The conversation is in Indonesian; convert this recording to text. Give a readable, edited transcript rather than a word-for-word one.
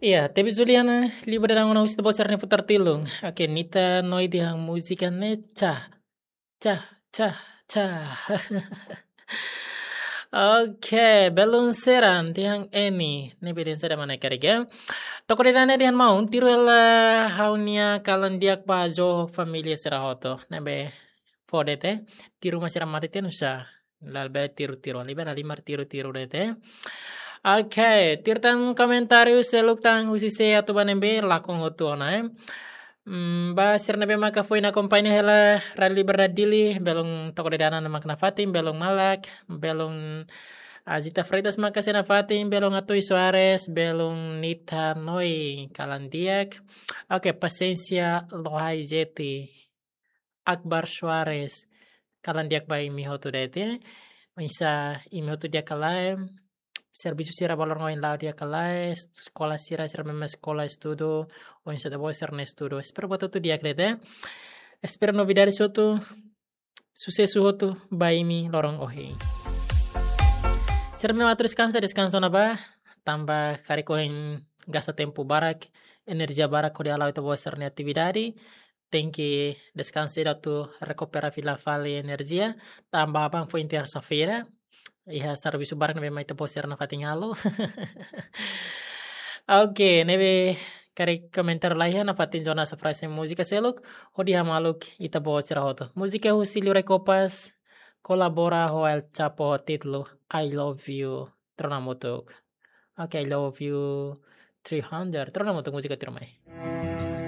Iya, tapi Juliana libre dan una usita bosar ne putar tilung. Oke, nita noi dihang musika ne cah, cah, cah, cah. Oke, belum seran dihang eni. Ne beden sada mana karega. Toko de dana dihan mau tiru ela haunia kalan diak pa jo familia serahoto. Nabe fodete tiru masira mati tenusa. Lalbe tiru-tiru liba limar tiru-tiru dete. Oke, tirtan komentarius seluk tang husise atu banembe lakong hotu onae. Ba sirna maka foi na kompanyi hela rally beradili belong toko de dana makna fatim belong malak belong Azita Freitas maka sena fatim belong atui Suarez belong Nita Noi Kalandiak. Oke, Pasencia Lohai Zeti Akbar Suarez Kalandiak by Mihotu dete. Isa imihotu dia kalai serviço sira balor ngoin lau dia kalai sekolah sira memang sekolah estudo o insa da ser na estudo. Espero boto tu dia krete. Espero novidades sotu sucesso hotu by mi lorong ohi. Sira me watu descanso na ba tambah kari kohen gasta tempo barak energia barak ko dia lau ito boser na atividade. Tem que descansar tu recuperar fila fale energia tambah abang foi terça-feira. Iha serviço barang nebe mai tepo ser na fatingalo. Oke, nebe kari komentar lain na fatin zona sa frase música seluk o dia maluk ita bo hoto. Música Husilio Recopas colabora ho El Chapo titlo I Love You Tronamotok. Oke, I Love You 300 Tronamotok música tirmai.